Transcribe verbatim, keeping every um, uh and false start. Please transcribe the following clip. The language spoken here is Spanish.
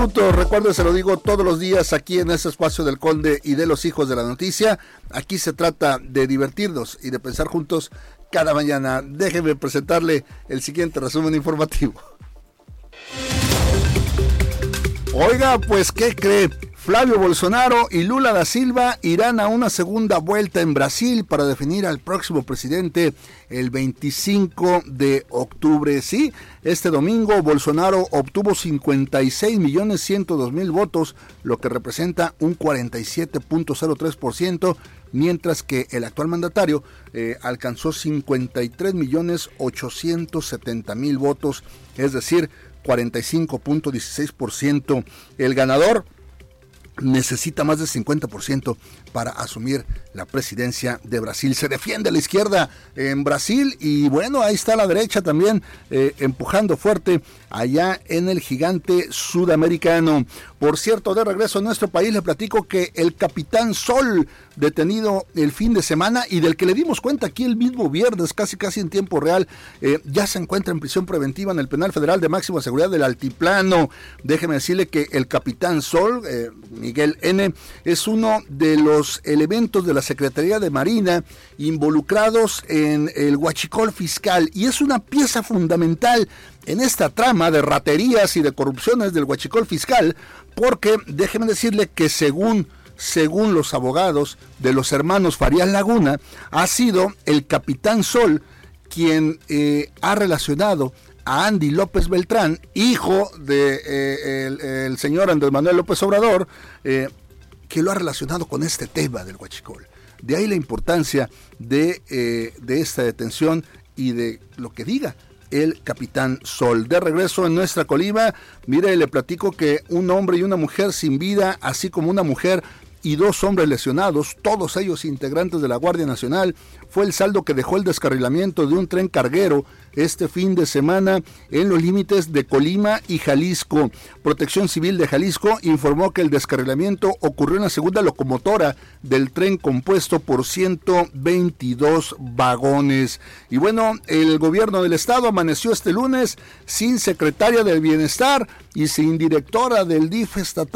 Recuerde, se lo digo todos los días aquí en este espacio del Conde y de los Hijos de la Noticia. Aquí se trata de divertirnos y de pensar juntos cada mañana. Déjeme presentarle el siguiente resumen informativo. Oiga, pues, ¿qué cree? Flavio Bolsonaro y Lula da Silva irán a una segunda vuelta en Brasil para definir al próximo presidente el veinticinco de octubre. Sí, este domingo Bolsonaro obtuvo cincuenta y seis millones ciento dos mil votos, lo que representa un cuarenta y siete punto cero tres por ciento, mientras que el actual mandatario eh, alcanzó cincuenta y tres millones ochocientos setenta mil votos, es decir, cuarenta y cinco punto dieciséis por ciento. El ganador necesita más del cincuenta por ciento para asumir la presidencia de Brasil. Se defiende la izquierda en Brasil y bueno, ahí está la derecha también eh, empujando fuerte allá en el gigante sudamericano. Por cierto, de regreso a nuestro país, le platico que el capitán Sol, detenido el fin de semana y del que le dimos cuenta aquí el mismo viernes, casi casi en tiempo real, eh, ya se encuentra en prisión preventiva en el Penal Federal de Máxima Seguridad del Altiplano. Déjeme decirle que el capitán Sol, eh, Miguel N., es uno de los elementos de la Secretaría de Marina involucrados en el huachicol fiscal y es una pieza fundamental en esta trama de raterías y de corrupciones del huachicol fiscal, porque déjeme decirle que según según los abogados de los hermanos Farías Laguna, ha sido el capitán Sol quien eh, ha relacionado a Andy López Beltrán, hijo de eh, el, el señor Andrés Manuel López Obrador, eh, que lo ha relacionado con este tema del huachicol. De ahí la importancia de, eh, de esta detención y de lo que diga el capitán Sol. De regreso en nuestra Colima, mire, le platico que un hombre y una mujer sin vida, así como una mujer y dos hombres lesionados, todos ellos integrantes de la Guardia Nacional, fue el saldo que dejó el descarrilamiento de un tren carguero este fin de semana en los límites de Colima y Jalisco. Protección Civil de Jalisco informó que el descarrilamiento ocurrió en la segunda locomotora del tren compuesto por ciento veintidós vagones. Y bueno, el gobierno del estado amaneció este lunes sin secretaria del Bienestar y sin directora del D I F estatal.